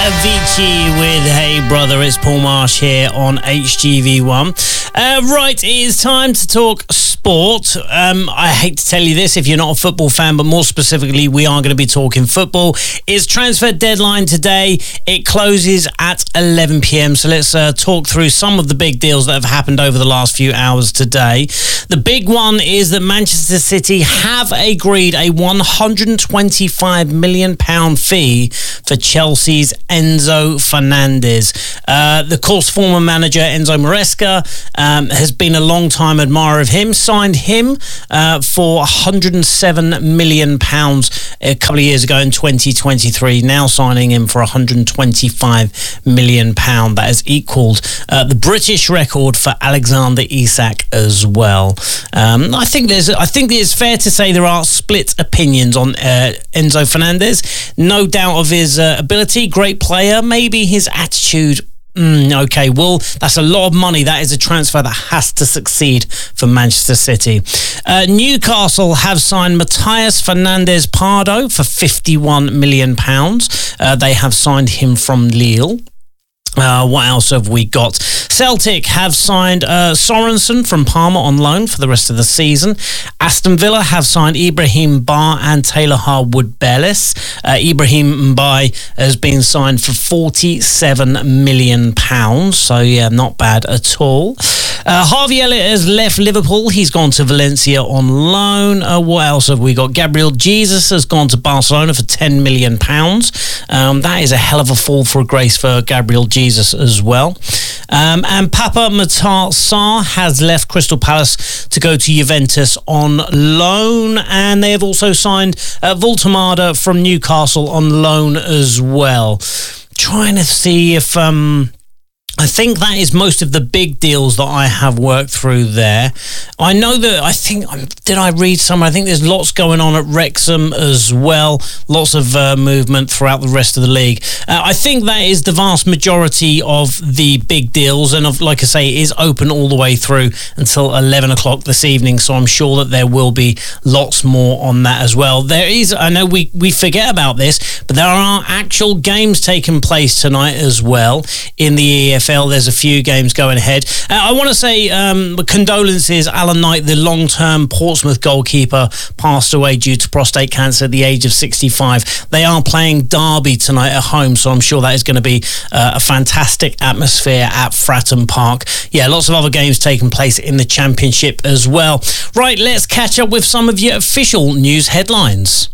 Avicii with Hey Brother. It's Paul Marsh here on HGV1. Right, it is time to talk sport. I hate to tell you this if you're not a football fan, but more specifically, we are going to be talking football. It's transfer deadline today. It closes at 11 p.m. So let's talk through some of the big deals that have happened over the last few hours today. The big one is that Manchester City have agreed a £125 million fee for Chelsea's Enzo Fernandez. The course former manager Enzo Maresca has been a long-time admirer of him, signed him for £107 million a couple of years ago in 2023, now signing him for £125 million. That has equalled the British record for Alexander Isak as well. I think it's fair to say there are split opinions on Enzo Fernandez. No doubt of his ability, great player, maybe his attitude. Okay, well, that's a lot of money. That is a transfer that has to succeed for Manchester City. Newcastle have signed Matthias Fernandez Pardo for £51 million. They have signed him from Lille. What else have we got? Celtic have signed Sorensen from Parma on loan for the rest of the season. Aston Villa have signed Ibrahim Ba and Taylor Harwood-Bellis. Ibrahim Mbaye has been signed for £47 million. So, yeah, not bad at all. Harvey Elliott has left Liverpool. He's gone to Valencia on loan. What else have we got? Gabriel Jesus has gone to Barcelona for £10 million. That is a hell of a fall for grace for Gabriel Jesus as well. And Papa Matar Sarr has left Crystal Palace to go to Juventus on loan. And they have also signed Voltemada from Newcastle on loan as well. Trying to see if... I think that is most of the big deals that I have worked through there. I know that, did I read somewhere? I think there's lots going on at Wrexham as well. Lots of movement throughout the rest of the league. I think that is the vast majority of the big deals. And like I say, it is open all the way through until 11 o'clock this evening. So I'm sure that there will be lots more on that as well. There is, I know we forget about this, but there are actual games taking place tonight as well in the EFL. There's a few games going ahead. I want to say condolences. Alan Knight, the long-term Portsmouth goalkeeper, passed away due to prostate cancer at the age of 65. They are playing Derby tonight at home, so I'm sure that is going to be a fantastic atmosphere at Fratton Park. Yeah, lots of other games taking place in the Championship as well. Right, let's catch up with some of your official news headlines.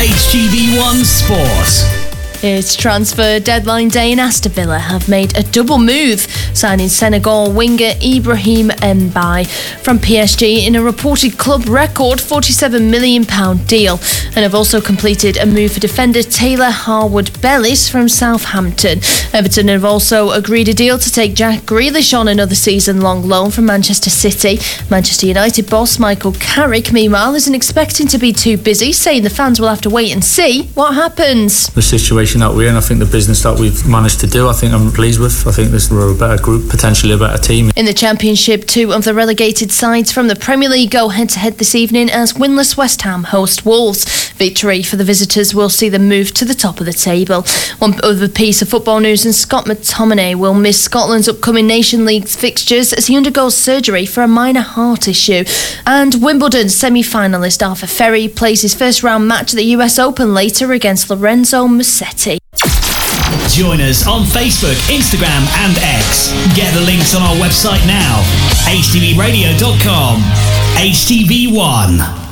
HGV1 Sport. It's transfer deadline day and Aston Villa have made a double move, signing Senegal winger Ibrahim Mbaye from PSG in a reported club record £47 million deal, and have also completed a move for defender Taylor Harwood-Bellis from Southampton. Everton have also agreed a deal to take Jack Grealish on another season-long loan from Manchester City. Manchester United boss Michael Carrick, meanwhile, isn't expecting to be too busy, saying the fans will have to wait and see what happens. The situation that we're in, I think the business that we've managed to do, I think I'm pleased with. I think we're a better group, potentially a better team. In the Championship, two of the relegated sides from the Premier League go head-to-head this evening as winless West Ham host Wolves. Victory for the visitors will see them move to the top of the table. One other piece of football news, and Scott McTominay will miss Scotland's upcoming Nation League fixtures as he undergoes surgery for a minor heart issue. And Wimbledon semi-finalist Arthur Ferry plays his first round match at the US Open later against Lorenzo Musetti. Join us on Facebook, Instagram and X. Get the links on our website now. HTVradio.com. HTV1.